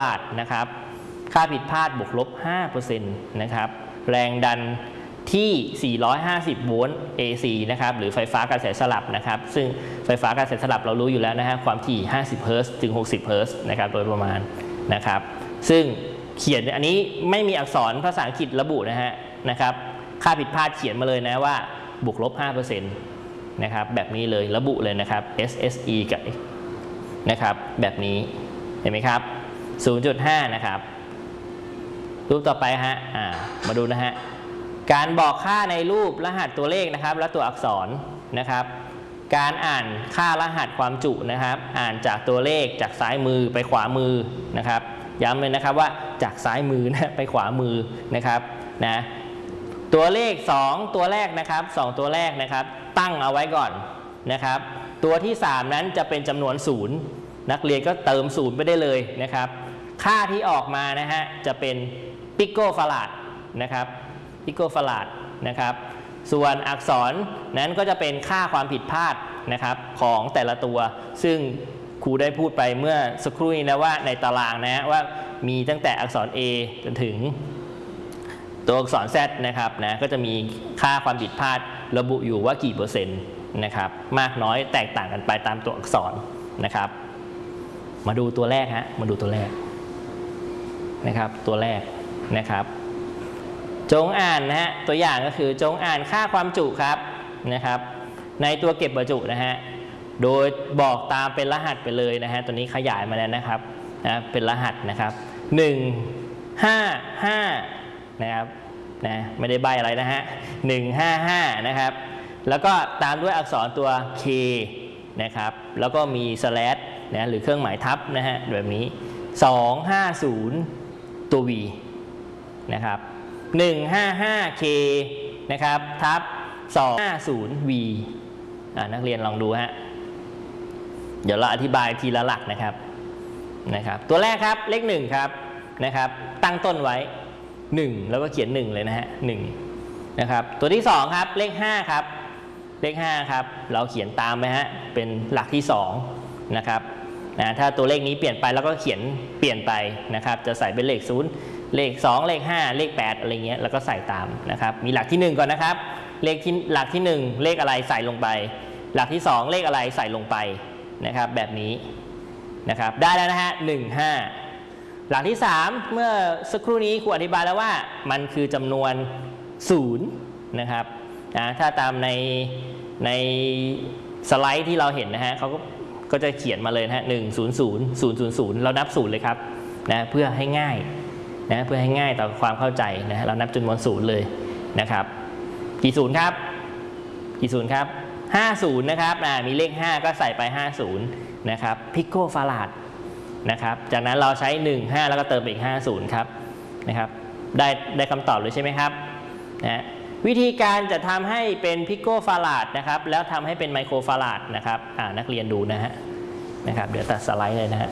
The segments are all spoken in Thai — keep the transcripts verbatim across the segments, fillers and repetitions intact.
พลาดนะครับค่าผิดพลาดบวกลบ ห้าเปอร์เซ็นต์ นะครับแรงดันที่ สี่ร้อยห้าสิบ โวลต์ เอ ซี นะครับหรือไฟฟ้ากระแสสลับนะครับซึ่งไฟฟ้ากระแสสลับเรารู้อยู่แล้วนะฮะความถี่ ห้าสิบ เฮิร์ตซ์ถึง หกสิบ เฮิร์ตซ์นะครับโดยประมาณนะครับซึ่งเขียนอันนี้ไม่มีอักษรภาษาอังกฤษระบุนะฮะนะครับค่าผิดพลาดเขียนมาเลยนะว่าบวกลบ ห้าเปอร์เซ็นต์ นะครับแบบนี้เลยระบุเลยนะครับ เอส เอส อี กับนะครับแบบนี้เห็นไหมครับ ศูนย์จุดห้า นะครับรูปต่อไปฮะอ่ามาดูนะฮะการบอกค่าในรูปรหัสตัวเลขนะครับและตัวอักษรนะครับการอ่านค่ารหัสความจุนะครับอ่านจากตัวเลขจากซ้ายมือไปขวามือนะครับย้ำเลยนะครับว่าจากซ้ายมือนะไปขวามือนะครับนะตัวเลขสองตัวแรกนะครับสองตัวแรกนะครับตั้งเอาไว้ก่อนนะครับตัวที่สามนั้นจะเป็นจำนวนศูนย์นักเรียนก็เติมศูนย์ไปได้เลยนะครับค่าที่ออกมานะฮะจะเป็นปิโกฟาราดนะครับปิโกฟาราดนะครับส่วนอักษรนั้นก็จะเป็นค่าความผิดพลาดนะครับของแต่ละตัวซึ่งครูได้พูดไปเมื่อสักครู่นี้นะว่าในตารางนะว่ามีตั้งแต่อักษร A จนถึงตัวอักษร Z นะครับนะก็จะมีค่าความผิดพลาดระบุอยู่ว่ากี่เปอร์เซ็นต์นะครับมากน้อยแตกต่างกันไปตามตัวอักษรนะครับมาดูตัวแรกฮะมาดูตัวแรกนะครับตัวแรกนะครับจงอ่านนะฮะตัวอย่างก็คือจงอ่านค่าความจุครับนะครับในตัวเก็บบรรจุนะฮะโดยบอกตามเป็นรหัสไปเลยนะฮะตัวนี้ขยายมาแล้วนะครับนะเป็นรหัสนะครับหนึ่ง ห้า ห้านะครับนะไม่ได้ใบอะไรนะฮะหนึ่ง ห้า ห้านะครับแล้วก็ตามด้วยอักษรตัว K นะครับแล้วก็มีสแลชนะหรือเครื่องหมายทับนะฮะแบบนี้สอง ห้า ศูนย์ตัว V นะครับหนึ่ง ห้า ห้า เค นะครับทับสอง ห้า ศูนย์ วี อ่านักเรียนลองดูฮะเดี๋ยวเราอธิบายทีละหลักนะครับนะครับตัวแรกครับเลขหนึ่งครับนะครับตั้งต้นไว้หนึ่งแล้วก็เขียนหนึ่งเลยนะฮะหนึ่งนะครับตัวที่สองครับเลขห้าครับเลขห้าครับเราเขียนตามไปฮะเป็นหลักที่สองนะครับนะถ้าตัวเลขนี้เปลี่ยนไปแล้วก็เขียนเปลี่ยนไปนะครับจะใส่เป็นเลขศูนย์เลขสองเลขห้าเลขแปดอะไรเงี้ยแล้วก็ใส่ตามนะครับมีหลักที่หนึ่งก่อนนะครับเลขที่หลักที่หนึ่งเลขอะไรใส่ลงไปหลักที่สองเลขอะไรใส่ลงไปนะครับแบบนี้นะครับได้แล้วนะฮะหนึ่ง ห้าหลักที่สามเมื่อสักครู่นี้ครูอธิบายแล้วว่ามันคือจำนวนศูนย์นะครับนะถ้าตามในในสไลด์ที่เราเห็นนะฮะเขาก็ก็จะเขียนมาเลยนะฮะหนึ่ง ศูนย์ ศูนย์ ศูนย์ ศูนย์ ศูนย์เรานับศูนย์เลยครับนะเพื่อให้ง่ายนะเพื่อให้ง่ายต่อความเข้าใจนะเรานับจำนวนศูนย์เลยนะครับกี่ศูนย์ครับกี่ศูนย์ครับห้าศูนย์นะครับมีเลขห้าก็ใส่ไปห้าศูนย์นะครับพิโกฟาราดนะครับจากนั้นเราใช้หนึ่ง ห้าแล้วก็เติมอีกห้าศูนย์ครับนะครับได้ได้คำตอบเลยใช่ไหมครับนะวิธีการจะทำให้เป็นพิโกฟาราดนะครับแล้วทำให้เป็นไมโครฟาราดนะครับนักเรียนดูนะฮะนะครับเดี๋ยวตัดสไลด์เลยนะฮะ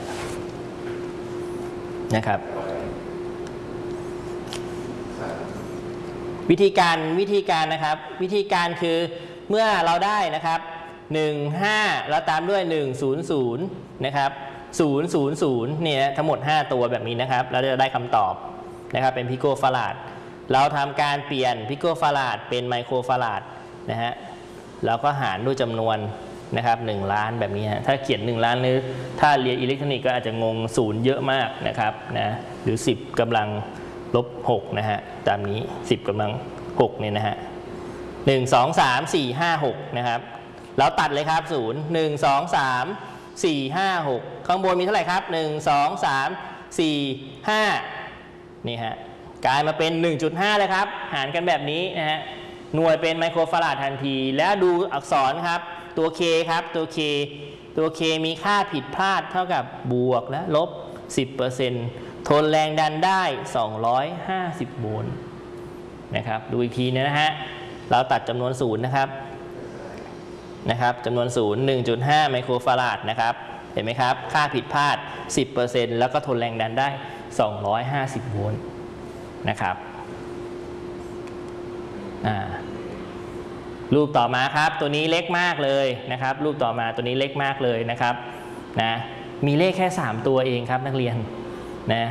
นะครับวิธีการวิธีการนะครับวิธีการคือเมื่อเราได้นะครับหนึ่ง ห้าแล้วตามด้วยหนึ่ง ศูนย์ ศูนย์นะครับศูนย์ ศูนย์ ศูนย์เนี่ยทั้งหมดห้าตัวแบบนี้นะครับเราจะได้คำตอบนะครับเป็นพิโกฟาราดเราทำการเปลี่ยนพิโกฟาราดเป็นไมโครฟาราดนะฮะเราก็หารด้วยจำนวนนะครับหนึ่งล้านแบบนี้ฮะถ้าเขียนหนึ่งล้านหรือถ้าเรียนอิเล็กทรอนิกส์ก็อาจจะงงศูนย์เยอะมากนะครับนะหรือสิบกำลังลบหกนะฮะตามนี้สิบกำลังหกเนี่ยนะฮะหนึ่ง สอง สาม สี่ ห้า หกนะครับเราตัดเลยครับศูนย์ หนึ่ง สอง สาม สี่ ห้า หกข้างบนมีเท่าไหร่ครับหนึ่ง สอง สาม สี่ ห้านี่ฮะกลายมาเป็น หนึ่งจุดห้า เลยครับหารกันแบบนี้นะฮะหน่วยเป็นไมโครฟาราดทันทีแล้วดูอักษรครับตัว K ครับตัว K ตัว K มีค่าผิดพลาดเท่ากับบวกและลบ สิบเปอร์เซ็นต์ ทนแรงดันได้สองร้อยห้าสิบโวลต์นะครับดูอีกทีนะฮะเราตัดจำนวนศูนย์นะครับนะครับจำนวนศูนย์ หนึ่งจุดห้า ไมโครฟาราดนะครับเห็นไหมครับค่าผิดพลาด สิบเปอร์เซ็นต์ แล้วก็ทนแรงดันได้สองร้อยห้าสิบโวลต์นะครับอ่ารูปต่อมาครับตัวนี้เล็กมากเลยนะครับรูปต่อมาตัวนี้เล็กมากเลยนะครับนะมีเลขแค่สามตัวเองครับนักเรียนนะ